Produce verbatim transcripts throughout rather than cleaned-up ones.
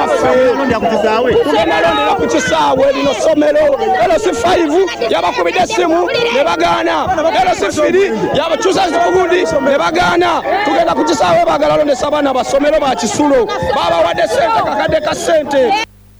tugenda londera ku kisaawe lino somero L C five yabakubidde essimu ne bagaana L C three yabakyusa zikugundi ne bagaana tugenda ku kisaawe baagala londesa abaana basomero ba Kisulo babawadde ssente kakadde ka ssente.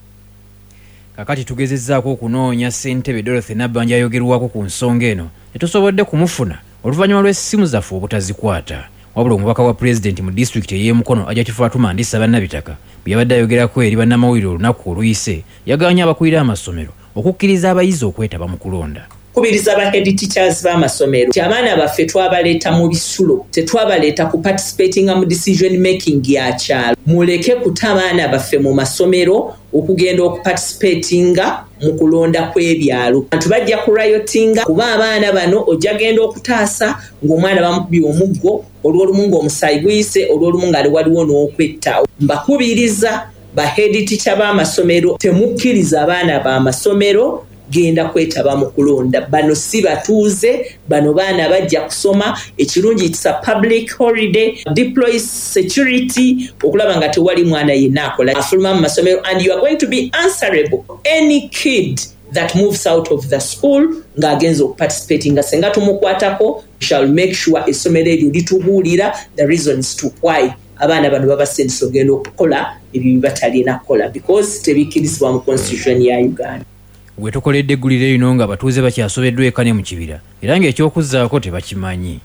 Kakati tugezezzaako okunoonya ssentebe Dorothy Nabbanja ayogerwako ku nsonga eno tetusobodde kumufuna oluvannyuma lw'essimu zaffe obutazikwata. Wabula omubaka wa pulezidenti mu disitulikiti ey'e Mukono Ajati Fatuma Ndisa Bannabitaka bwe yabadde ayogerako eri bannamawulire olunaku oluyise yagaanye abakulira amasomero okukkiriza abayizi okwetaba mu kulonda. Kubiriza ba head teachers b'amasomero abaana baffe twabaleeta mu bisulo tetwabaleeta ku participating mu decision making ya kyalo. Muleke kuta abaana baffe mu masomero okugenda okuparticipatinga mu kulonda kw'ebyalo. Abantu bajja ku riotinga kuba abaana bano ojja genda okutaasa ng'omwana bamukubye omuggo olw'olumu ng'omusaayi guyise olw'olumu nga waliwo n'okwetta. Mbakubiriza ba head teacher b'amasomero temukkiriza abaana b'amasomero genda kwetaba mu kulonda. Bano si batuuze, bano baana bajja kusoma. Ekirungi it's a public holiday, deploy security okulaba nga tewali mwana yenna akola afuluma mu masomero, and you are going to be answerable any kid that moves out of the school nga agenza okuparticipating nga senga tumukwatako shall make sure essomero eryo litubuulira the reasons to why abaana bano babasendesa ogenda okukola ebyo batalina kukola because tebikkirizibwa mu constitution ya Uganda. Gwe tukoledde eggulire lino nga abatuuze bakyasobeddwa eka ne mu kibira era ng'ekyokuzzaako tebakimanyi.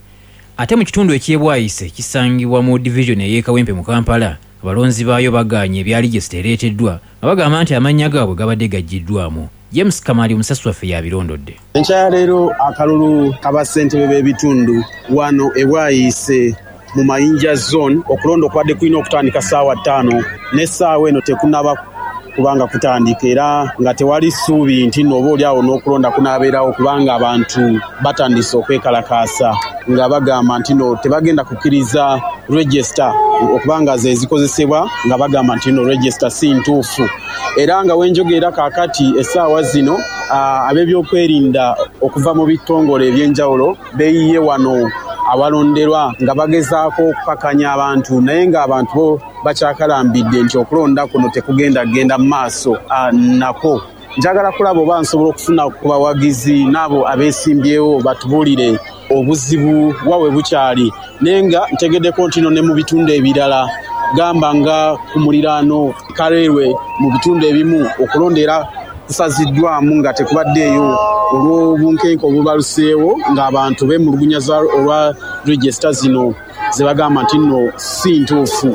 Ate mu kitundu ekyebwayise kisangibwa mu division ey'e Kawempe mu Kampala abalonzi baayo bagaanye ebyali gye siteereeteddwa nga bagamba nti amannya gaabwe gabadde gaggiddwamu. James Kamali omusasi waffe yabirondodde. Enkya leero akalulu kabasentebe b'ebitundu wano ebwayise mu Mayinja zone okulonda okubadde kulina okutandika ssaawa ttaano n'essaawa eno tekunaba kubanga kutandika era nga tewali ssuubi nti n'oba oliawo n'okulonda kunaabeerawo kubanga abantu batandise okwekalakaasa nga bagamba nti no tebagenda kukkiriza register okubanga ze zikozesebwa nga bagamba nti no register si ntuufu. Era nga wenjogera kaakati essaawa zino ab'ebyokwerinda okuva mu bitongole eby'enjawulo beeyiye wano awalonderwa nga bagezaako okukakanya abantu naye ng'abantu bo bakyakalambidde nti okulonda kuno tekugenda genda mu maaso nako. Njagala kulaba oba nsobola okufuna ku bawagizi n'abo abeesimbyewo batubuulire obuzibu wawe bukyali naye nga ntegeddeko nti no ne mu bitundu ebirala gamba nga ku muliraano Kaleerwe mu bitundu ebimu okulondera kusaziddwamu nga tekubaddeeyo olw'obunkenke obubaluseewo ng'abantu beemulugunya olwa register zino ze bagamba nti nno si ntuufu.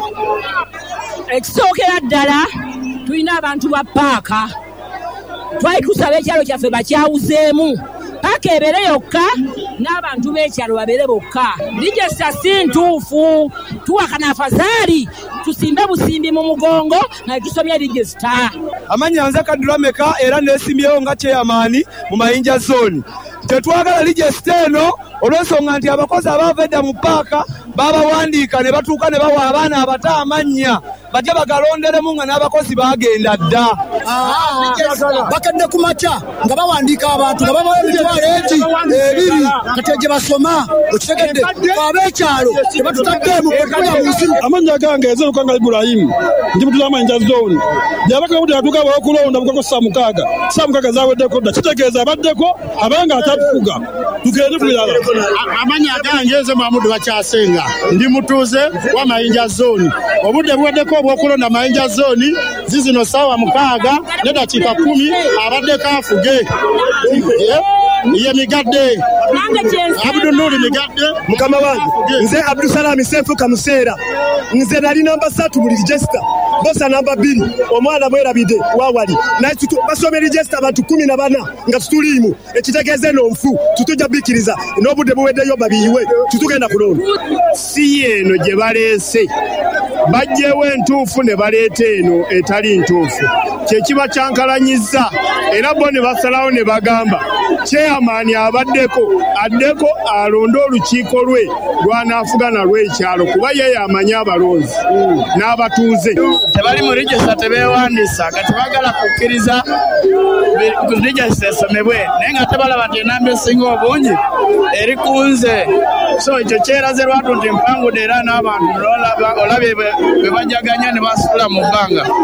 Ekisookera ddala tulina abantu ba paaka twali tusaba ekyalo kyaffe bakyawuzeemu paaka ebeere yokka n'abantu b'ekyalo babeere bokka. Register si ntuufu tuwakana afazaali tusimbe busimbi mu mugongo nga tusomye register. Amanya nze Kadulameka era neesimbyewo nga chairman mu Mayinja zone. Tetwagala register eno olw'ensonga nti abakozi abaava edda mu paaka babawandiika ne batuuka ne bawa abaana abato amannya bajja bagalonderemu nga n'abakozi baagenda dda. Bakadde ku makya nga bawandiika abantu nga babawa emitwalo egi ebiri kati gye basoma okitegedde ab'ekyalo tebatutaddeemu kwekuya mu nsiru. Amannya gange Ezerukanga Ibrahim ndi mutula Mayinja zone gyabaka kuti atuuka abaokulonda bukako saa mukaaga saa mukaaga zaweddeko dda kitegeeza abaddeko abanga atatufuga tugende tulala. Amanya gange nze Mamudu Bakyasenga ndi mutuuze wa Mayinja zone obudde buweddeko obw'okulonda Mayinja zone zizino ssaawa mukaaga n'eddakiika kumi abaddeko afuge ye migadde Abdunuri migadde mukama wange nze Abdusalami Sefu Kamuseera nze nali namba ssatu mu register bosa namba bbiri omwana mwerabidde wawali naye basome register abantu kumi na bana nga tutuliimu ekitegeeze n'onfu tutujja bikkiriza n'obudde buweddeyo babiyiwe tutugenda kulonda. Si eno gye baleese bajjewo entuufu ne baleeta eno etali ntuufu kyekiba kyankalanyizza era bo ne basalawo ne bagamba chairman abaddeko addeko alonde olukiiko lwe lwanaafugana lw'ekyalo kuba ye yamanya abalonzi n'abatuuze tebali mu register tebeewandiisa nga tebagala kukkiriza register esomebwe naye nga tebalaba nti enamba esinga obungi eri kunze so ekyo kyeraze lwatu nti mpangudde era n'abantu olabye bwe bajaganya ne basitula mu bbanga.